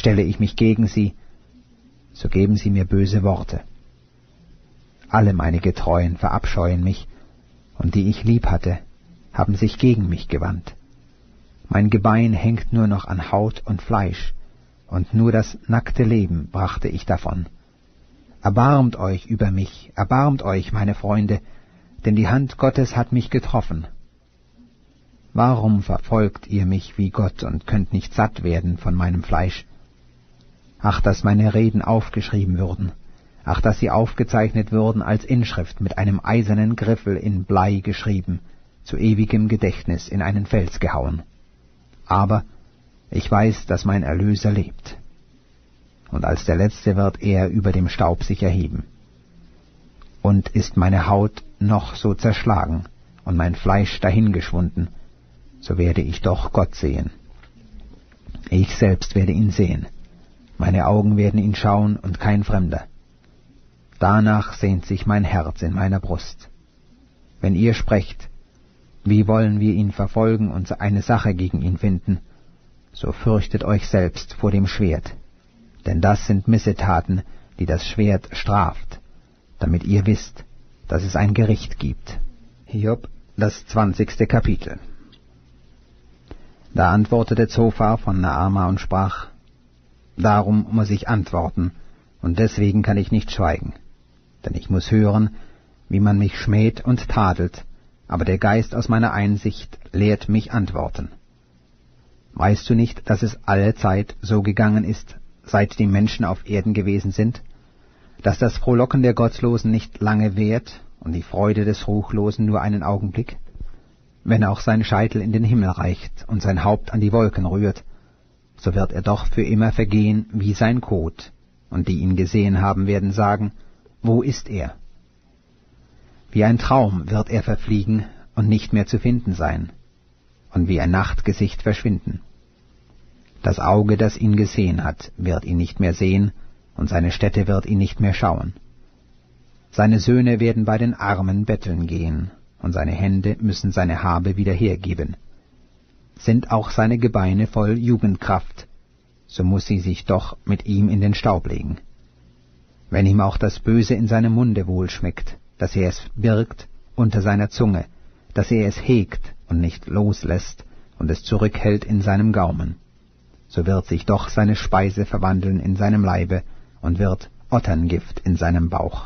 Stelle ich mich gegen sie, so geben sie mir böse Worte. Alle meine Getreuen verabscheuen mich, und die ich lieb hatte, haben sich gegen mich gewandt. Mein Gebein hängt nur noch an Haut und Fleisch, und nur das nackte Leben brachte ich davon. Erbarmt euch über mich, erbarmt euch, meine Freunde, denn die Hand Gottes hat mich getroffen. Warum verfolgt ihr mich wie Gott und könnt nicht satt werden von meinem Fleisch? Ach, dass meine Reden aufgeschrieben würden, ach, dass sie aufgezeichnet würden als Inschrift mit einem eisernen Griffel in Blei geschrieben, zu ewigem Gedächtnis in einen Fels gehauen. Aber ich weiß, dass mein Erlöser lebt. Und als der Letzte wird er über dem Staub sich erheben. Und ist meine Haut noch so zerschlagen und mein Fleisch dahingeschwunden, so werde ich doch Gott sehen. Ich selbst werde ihn sehen. Meine Augen werden ihn schauen und kein Fremder. Danach sehnt sich mein Herz in meiner Brust. Wenn ihr sprecht, wie wollen wir ihn verfolgen und eine Sache gegen ihn finden, so fürchtet euch selbst vor dem Schwert, denn das sind Missetaten, die das Schwert straft, damit ihr wisst, dass es ein Gericht gibt. Hiob, das 20. Kapitel. Da antwortete Zophar von Naama und sprach: Darum muss ich antworten, und deswegen kann ich nicht schweigen. Denn ich muss hören, wie man mich schmäht und tadelt, aber der Geist aus meiner Einsicht lehrt mich antworten. Weißt du nicht, dass es alle Zeit so gegangen ist, seit die Menschen auf Erden gewesen sind, dass das Frohlocken der Gottlosen nicht lange währt und die Freude des Ruchlosen nur einen Augenblick? Wenn auch sein Scheitel in den Himmel reicht und sein Haupt an die Wolken rührt, so wird er doch für immer vergehen wie sein Kot, und die ihn gesehen haben, werden sagen: Wo ist er? Wie ein Traum wird er verfliegen und nicht mehr zu finden sein, und wie ein Nachtgesicht verschwinden. Das Auge, das ihn gesehen hat, wird ihn nicht mehr sehen, und seine Stätte wird ihn nicht mehr schauen. Seine Söhne werden bei den Armen betteln gehen, und seine Hände müssen seine Habe wieder hergeben. Sind auch seine Gebeine voll Jugendkraft, so muß sie sich doch mit ihm in den Staub legen. Wenn ihm auch das Böse in seinem Munde wohlschmeckt, dass er es birgt unter seiner Zunge, dass er es hegt und nicht loslässt und es zurückhält in seinem Gaumen, so wird sich doch seine Speise verwandeln in seinem Leibe und wird Otterngift in seinem Bauch.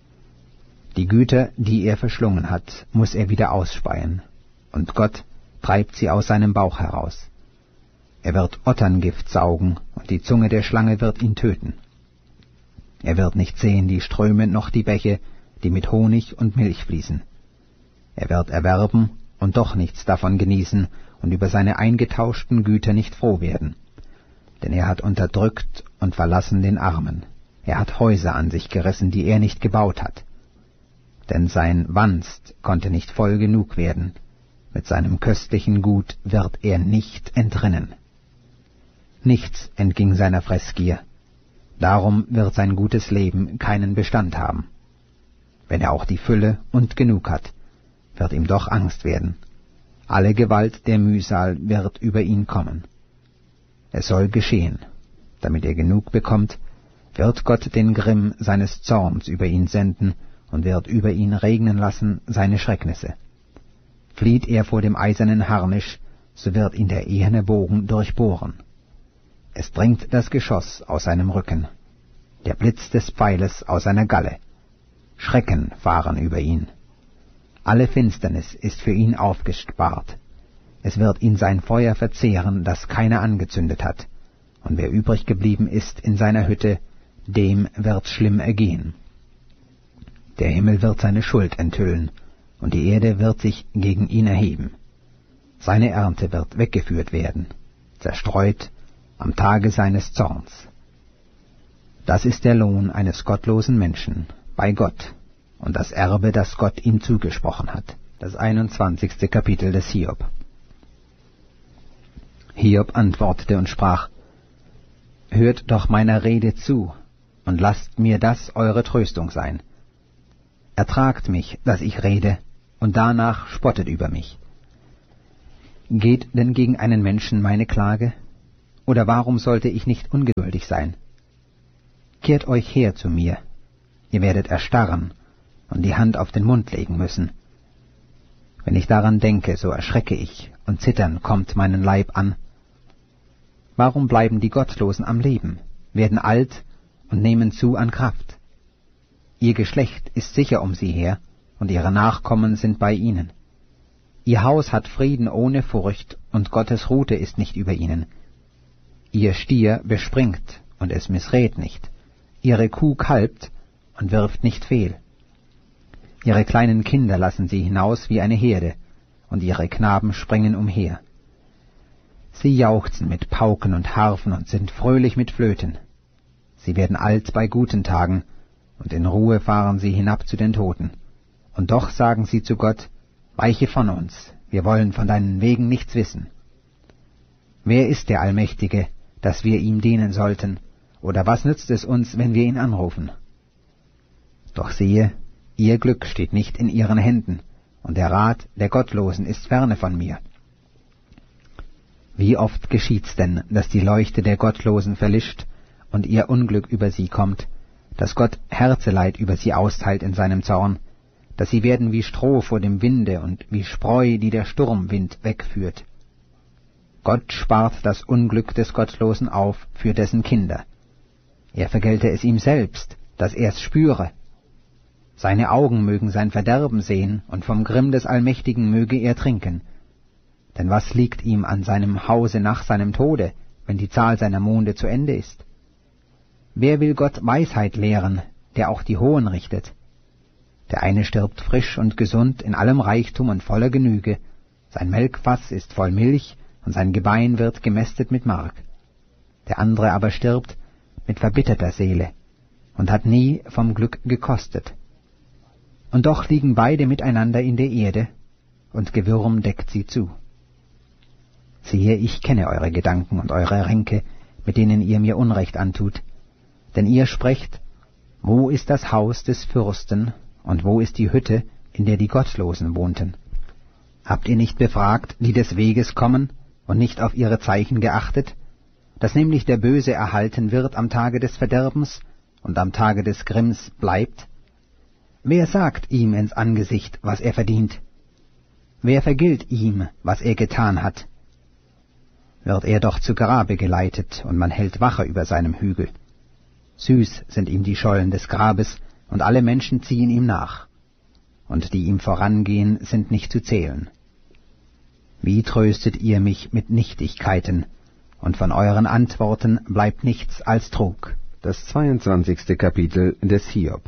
Die Güter, die er verschlungen hat, muß er wieder ausspeien, und Gott treibt sie aus seinem Bauch heraus. Er wird Otterngift saugen, und die Zunge der Schlange wird ihn töten. Er wird nicht sehen die Ströme noch die Bäche, die mit Honig und Milch fließen. Er wird erwerben und doch nichts davon genießen und über seine eingetauschten Güter nicht froh werden. Denn er hat unterdrückt und verlassen den Armen. Er hat Häuser an sich gerissen, die er nicht gebaut hat. Denn sein Wanst konnte nicht voll genug werden. Mit seinem köstlichen Gut wird er nicht entrinnen. Nichts entging seiner Fressgier. Darum wird sein gutes Leben keinen Bestand haben. Wenn er auch die Fülle und genug hat, wird ihm doch Angst werden. Alle Gewalt der Mühsal wird über ihn kommen. Es soll geschehen. Damit er genug bekommt, wird Gott den Grimm seines Zorns über ihn senden und wird über ihn regnen lassen seine Schrecknisse. Flieht er vor dem eisernen Harnisch, so wird ihn der eherne Bogen durchbohren. Es dringt das Geschoss aus seinem Rücken, der Blitz des Pfeiles aus seiner Galle. Schrecken fahren über ihn. Alle Finsternis ist für ihn aufgespart. Es wird ihn sein Feuer verzehren, das keiner angezündet hat, und wer übrig geblieben ist in seiner Hütte, dem wird's schlimm ergehen. Der Himmel wird seine Schuld enthüllen, und die Erde wird sich gegen ihn erheben. Seine Ernte wird weggeführt werden, zerstreut am Tage seines Zorns. Das ist der Lohn eines gottlosen Menschen bei Gott und das Erbe, das Gott ihm zugesprochen hat. Das 21. Kapitel des Hiob. Hiob antwortete und sprach: Hört doch meiner Rede zu, und lasst mir das eure Tröstung sein. Ertragt mich, dass ich rede, und danach spottet über mich. Geht denn gegen einen Menschen meine Klage? Oder warum sollte ich nicht ungeduldig sein? Kehrt euch her zu mir, ihr werdet erstarren und die Hand auf den Mund legen müssen. Wenn ich daran denke, so erschrecke ich, und Zittern kommt meinen Leib an. Warum bleiben die Gottlosen am Leben, werden alt und nehmen zu an Kraft? Ihr Geschlecht ist sicher um sie her, und ihre Nachkommen sind bei ihnen. Ihr Haus hat Frieden ohne Furcht, und Gottes Rute ist nicht über ihnen. Ihr Stier bespringt, und es missrät nicht. Ihre Kuh kalbt und wirft nicht fehl. Ihre kleinen Kinder lassen sie hinaus wie eine Herde, und ihre Knaben springen umher. Sie jauchzen mit Pauken und Harfen und sind fröhlich mit Flöten. Sie werden alt bei guten Tagen, und in Ruhe fahren sie hinab zu den Toten. Und doch sagen sie zu Gott, weiche von uns, wir wollen von deinen Wegen nichts wissen. Wer ist der Allmächtige, dass wir ihm dienen sollten, oder was nützt es uns, wenn wir ihn anrufen? Doch siehe, ihr Glück steht nicht in ihren Händen, und der Rat der Gottlosen ist ferne von mir. Wie oft geschieht's denn, dass die Leuchte der Gottlosen verlischt und ihr Unglück über sie kommt, dass Gott Herzeleid über sie austeilt in seinem Zorn, dass sie werden wie Stroh vor dem Winde und wie Spreu, die der Sturmwind wegführt. Gott spart das Unglück des Gottlosen auf für dessen Kinder. Er vergelte es ihm selbst, dass er's spüre. Seine Augen mögen sein Verderben sehen, und vom Grimm des Allmächtigen möge er trinken. Denn was liegt ihm an seinem Hause nach seinem Tode, wenn die Zahl seiner Monde zu Ende ist? Wer will Gott Weisheit lehren, der auch die Hohen richtet? Der eine stirbt frisch und gesund in allem Reichtum und voller Genüge, sein Melkfass ist voll Milch, und sein Gebein wird gemästet mit Mark. Der andere aber stirbt mit verbitterter Seele und hat nie vom Glück gekostet. Und doch liegen beide miteinander in der Erde, und Gewürm deckt sie zu. Siehe, ich kenne eure Gedanken und eure Ränke, mit denen ihr mir Unrecht antut. Denn ihr sprecht, wo ist das Haus des Fürsten, und wo ist die Hütte, in der die Gottlosen wohnten? Habt ihr nicht befragt, die des Weges kommen, und nicht auf ihre Zeichen geachtet, dass nämlich der Böse erhalten wird am Tage des Verderbens und am Tage des Grimms bleibt? Wer sagt ihm ins Angesicht, was er verdient? Wer vergilt ihm, was er getan hat? Wird er doch zu Grabe geleitet, und man hält Wache über seinem Hügel. Süß sind ihm die Schollen des Grabes, und alle Menschen ziehen ihm nach, und die ihm vorangehen, sind nicht zu zählen. Wie tröstet ihr mich mit Nichtigkeiten, und von euren Antworten bleibt nichts als Trug. Das 22. Kapitel des Hiob.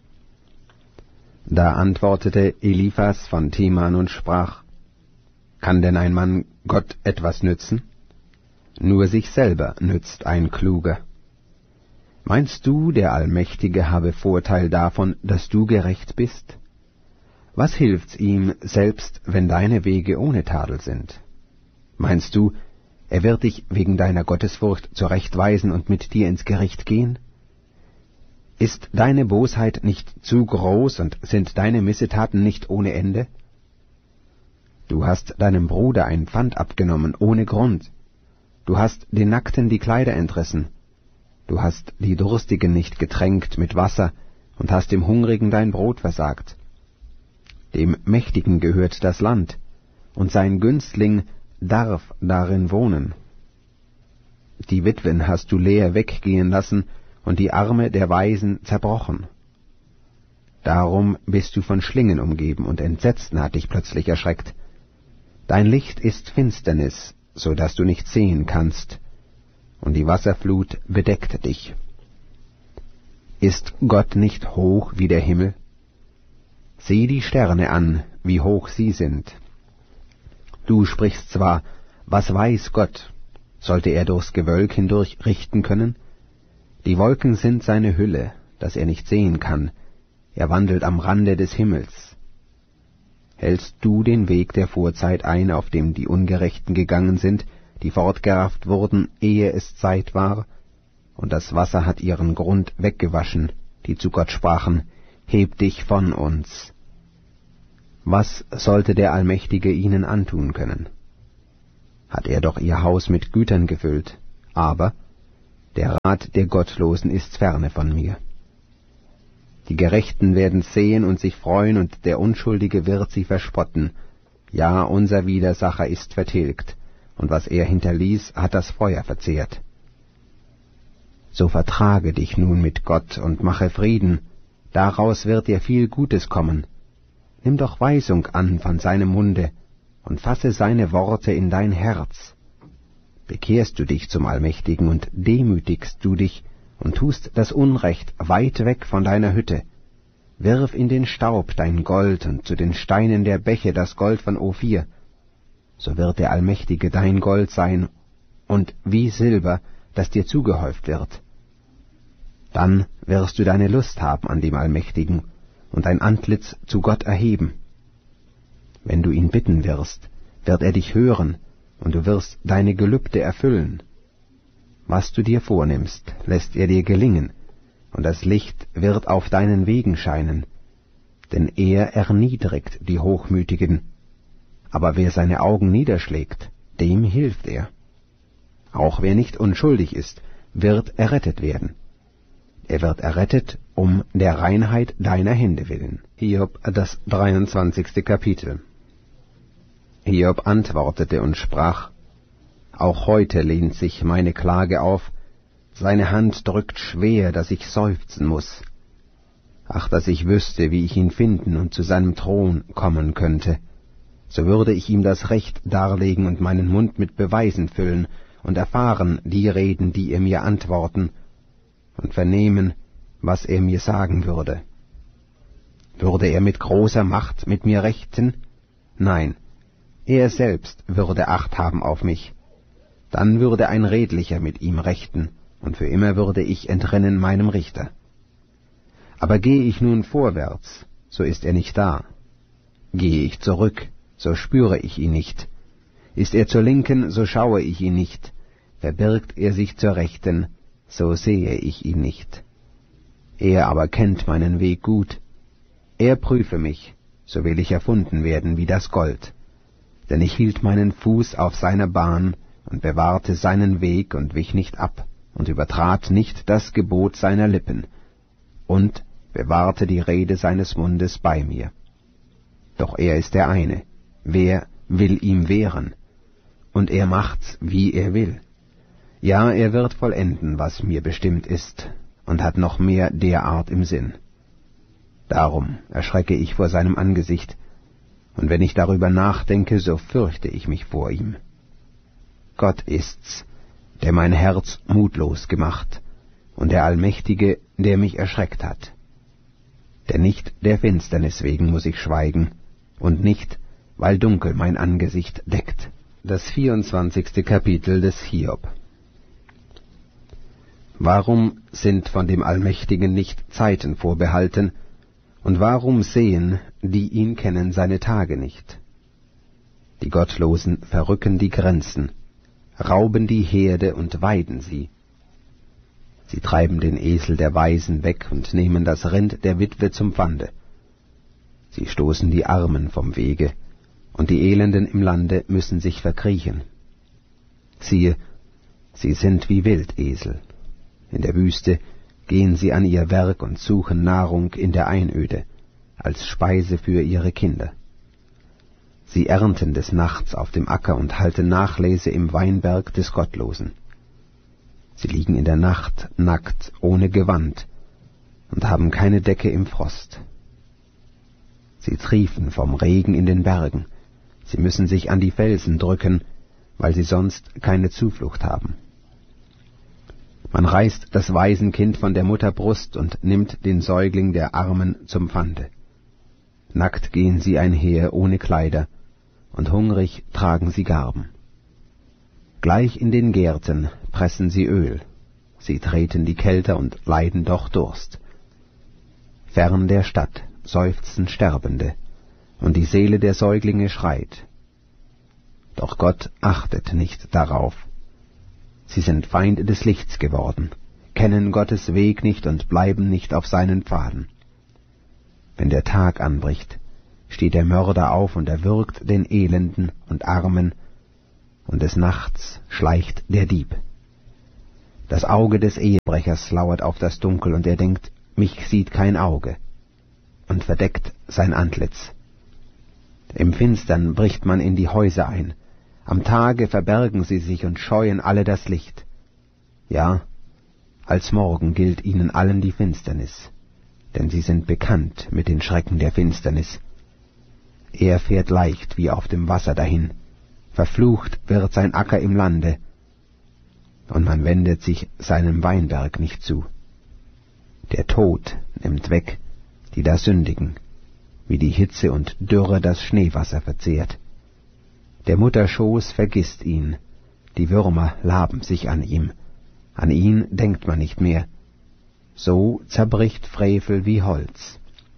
Da antwortete Eliphas von Teman und sprach, kann denn ein Mann Gott etwas nützen? Nur sich selber nützt ein Kluger. Meinst du, der Allmächtige habe Vorteil davon, dass du gerecht bist? Was hilft's ihm, selbst wenn deine Wege ohne Tadel sind? Meinst du, er wird dich wegen deiner Gottesfurcht zurechtweisen und mit dir ins Gericht gehen? Ist deine Bosheit nicht zu groß und sind deine Missetaten nicht ohne Ende? Du hast deinem Bruder ein Pfand abgenommen ohne Grund. Du hast den Nackten die Kleider entrissen. Du hast die Durstigen nicht getränkt mit Wasser und hast dem Hungrigen dein Brot versagt. Dem Mächtigen gehört das Land, und sein Günstling darf darin wohnen. Die Witwen hast du leer weggehen lassen, und die Arme der Waisen zerbrochen. Darum bist du von Schlingen umgeben, und Entsetzen hat dich plötzlich erschreckt. Dein Licht ist Finsternis, so dass du nicht sehen kannst, und die Wasserflut bedeckt dich. Ist Gott nicht hoch wie der Himmel? Sieh die Sterne an, wie hoch sie sind. Du sprichst zwar, was weiß Gott? Sollte er durchs Gewölk hindurch richten können? Die Wolken sind seine Hülle, dass er nicht sehen kann. Er wandelt am Rande des Himmels. Hältst du den Weg der Vorzeit ein, auf dem die Ungerechten gegangen sind, die fortgerafft wurden, ehe es Zeit war? Und das Wasser hat ihren Grund weggewaschen, die zu Gott sprachen, heb dich von uns. Was sollte der Allmächtige ihnen antun können? Hat er doch ihr Haus mit Gütern gefüllt, aber der Rat der Gottlosen ist ferne von mir. Die Gerechten werden sehen und sich freuen, und der Unschuldige wird sie verspotten. Ja, unser Widersacher ist vertilgt, und was er hinterließ, hat das Feuer verzehrt. So vertrage dich nun mit Gott und mache Frieden, daraus wird dir viel Gutes kommen. Nimm doch Weisung an von seinem Munde und fasse seine Worte in dein Herz. Bekehrst du dich zum Allmächtigen und demütigst du dich und tust das Unrecht weit weg von deiner Hütte, wirf in den Staub dein Gold und zu den Steinen der Bäche das Gold von Ophir, so wird der Allmächtige dein Gold sein und wie Silber, das dir zugehäuft wird. Dann wirst du deine Lust haben an dem Allmächtigen und dein Antlitz zu Gott erheben. Wenn du ihn bitten wirst, wird er dich hören, und du wirst deine Gelübde erfüllen. Was du dir vornimmst, lässt er dir gelingen, und das Licht wird auf deinen Wegen scheinen, denn er erniedrigt die Hochmütigen, aber wer seine Augen niederschlägt, dem hilft er. Auch wer nicht unschuldig ist, wird errettet werden. Er wird errettet um der Reinheit deiner Hände willen. Hiob, das 23. Kapitel. Hiob antwortete und sprach: Auch heute lehnt sich meine Klage auf, seine Hand drückt schwer, dass ich seufzen muß. Ach, dass ich wüsste, wie ich ihn finden und zu seinem Thron kommen könnte, so würde ich ihm das Recht darlegen und meinen Mund mit Beweisen füllen und erfahren die Reden, die er mir antworten, und vernehmen, was er mir sagen würde. Würde er mit großer Macht mit mir rechten? Nein, er selbst würde Acht haben auf mich. Dann würde ein Redlicher mit ihm rechten, und für immer würde ich entrinnen meinem Richter. Aber gehe ich nun vorwärts, so ist er nicht da. Gehe ich zurück, so spüre ich ihn nicht. Ist er zur Linken, so schaue ich ihn nicht. Verbirgt er sich zur Rechten, so sehe ich ihn nicht. Er aber kennt meinen Weg gut. Er prüfe mich, so will ich erfunden werden wie das Gold. Denn ich hielt meinen Fuß auf seiner Bahn und bewahrte seinen Weg und wich nicht ab und übertrat nicht das Gebot seiner Lippen und bewahrte die Rede seines Mundes bei mir. Doch er ist der eine, wer will ihm wehren? Und er macht's, wie er will. Ja, er wird vollenden, was mir bestimmt ist, und hat noch mehr derart im Sinn. Darum erschrecke ich vor seinem Angesicht, und wenn ich darüber nachdenke, so fürchte ich mich vor ihm. Gott ist's, der mein Herz mutlos gemacht, und der Allmächtige, der mich erschreckt hat. Denn nicht der Finsternis wegen muß ich schweigen, und nicht, weil Dunkel mein Angesicht deckt. Das 24. Kapitel des Hiob. Warum sind von dem Allmächtigen nicht Zeiten vorbehalten, und warum sehen, die ihn kennen, seine Tage nicht? Die Gottlosen verrücken die Grenzen, rauben die Herde und weiden sie. Sie treiben den Esel der Weisen weg und nehmen das Rind der Witwe zum Pfande. Sie stoßen die Armen vom Wege, und die Elenden im Lande müssen sich verkriechen. Siehe, sie sind wie Wildesel. In der Wüste gehen sie an ihr Werk und suchen Nahrung in der Einöde, als Speise für ihre Kinder. Sie ernten des Nachts auf dem Acker und halten Nachlese im Weinberg des Gottlosen. Sie liegen in der Nacht nackt, ohne Gewand, und haben keine Decke im Frost. Sie triefen vom Regen in den Bergen, sie müssen sich an die Felsen drücken, weil sie sonst keine Zuflucht haben. Man reißt das Waisenkind von der Mutter Brust und nimmt den Säugling der Armen zum Pfande. Nackt gehen sie einher ohne Kleider, und hungrig tragen sie Garben. Gleich in den Gärten pressen sie Öl, sie treten die Kälte und leiden doch Durst. Fern der Stadt seufzen Sterbende, und die Seele der Säuglinge schreit. Doch Gott achtet nicht darauf. Sie sind Feinde des Lichts geworden, kennen Gottes Weg nicht und bleiben nicht auf seinen Pfaden. Wenn der Tag anbricht, steht der Mörder auf und erwürgt den Elenden und Armen, und des Nachts schleicht der Dieb. Das Auge des Ehebrechers lauert auf das Dunkel, und er denkt, mich sieht kein Auge, und verdeckt sein Antlitz. Im Finstern bricht man in die Häuser ein, am Tage verbergen sie sich und scheuen alle das Licht. Ja, als Morgen gilt ihnen allen die Finsternis, denn sie sind bekannt mit den Schrecken der Finsternis. Er fährt leicht wie auf dem Wasser dahin, verflucht wird sein Acker im Lande, und man wendet sich seinem Weinberg nicht zu. Der Tod nimmt weg, die da sündigen, wie die Hitze und Dürre das Schneewasser verzehrt. Der Mutter Schoß vergisst ihn, die Würmer laben sich an ihm, an ihn denkt man nicht mehr. So zerbricht Frevel wie Holz.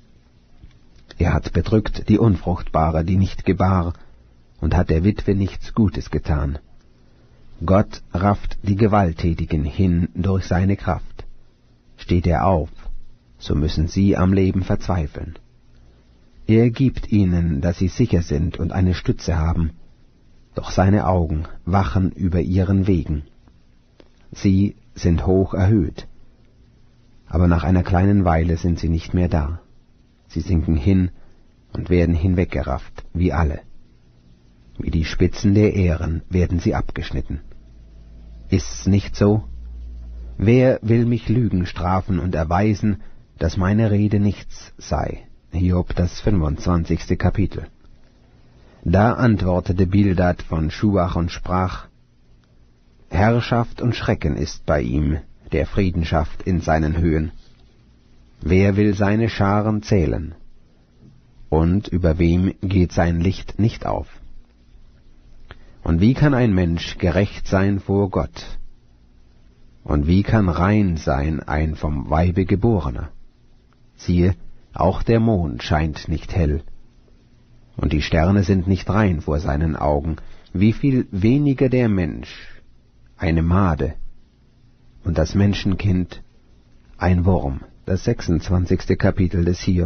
Er hat bedrückt die Unfruchtbare, die nicht gebar, und hat der Witwe nichts Gutes getan. Gott rafft die Gewalttätigen hin durch seine Kraft. Steht er auf, so müssen sie am Leben verzweifeln. Er gibt ihnen, dass sie sicher sind und eine Stütze haben, doch seine Augen wachen über ihren Wegen. Sie sind hoch erhöht, aber nach einer kleinen Weile sind sie nicht mehr da. Sie sinken hin und werden hinweggerafft, wie alle. Wie die Spitzen der Ähren werden sie abgeschnitten. Ist's nicht so? Wer will mich Lügen strafen und erweisen, dass meine Rede nichts sei? Hiob, das 25. Kapitel. Da antwortete Bildad von Schuach und sprach: Herrschaft und Schrecken ist bei ihm, der Frieden schafft in seinen Höhen. Wer will seine Scharen zählen? Und über wem geht sein Licht nicht auf? Und wie kann ein Mensch gerecht sein vor Gott? Und wie kann rein sein ein vom Weibe Geborener? Siehe, auch der Mond scheint nicht hell, und die Sterne sind nicht rein vor seinen Augen. Wie viel weniger der Mensch, eine Made, und das Menschenkind, ein Wurm. Das 26. Kapitel des Hiob.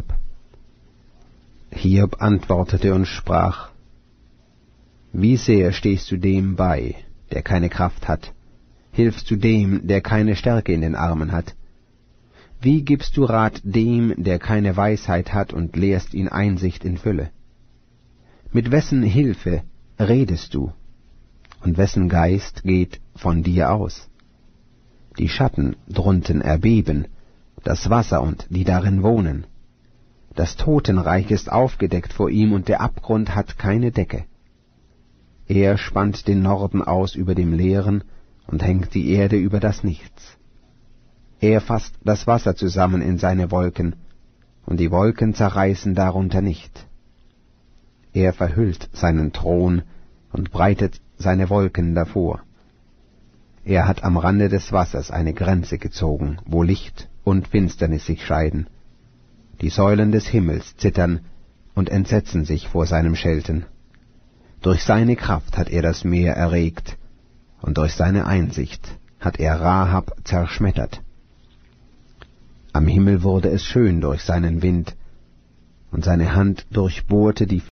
Hiob antwortete und sprach: Wie sehr stehst du dem bei, der keine Kraft hat? Hilfst du dem, der keine Stärke in den Armen hat? Wie gibst du Rat dem, der keine Weisheit hat, und lehrst ihn Einsicht in Fülle? Mit wessen Hilfe redest du, und wessen Geist geht von dir aus? Die Schatten drunten erbeben, das Wasser und die darin wohnen. Das Totenreich ist aufgedeckt vor ihm, und der Abgrund hat keine Decke. Er spannt den Norden aus über dem Leeren und hängt die Erde über das Nichts. Er fasst das Wasser zusammen in seine Wolken, und die Wolken zerreißen darunter nicht. Er verhüllt seinen Thron und breitet seine Wolken davor. Er hat am Rande des Wassers eine Grenze gezogen, wo Licht und Finsternis sich scheiden. Die Säulen des Himmels zittern und entsetzen sich vor seinem Schelten. Durch seine Kraft hat er das Meer erregt, und durch seine Einsicht hat er Rahab zerschmettert. Am Himmel wurde es schön durch seinen Wind, und seine Hand durchbohrte die